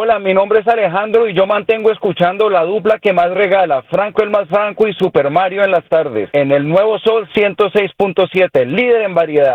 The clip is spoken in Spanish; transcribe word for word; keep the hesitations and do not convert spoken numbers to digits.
Hola, mi nombre es Alejandro y yo mantengo escuchando la dupla que más regala, Franco el más Franco y Super Mario en las tardes, en el Nuevo Sol ciento seis punto siete, líder en variedad.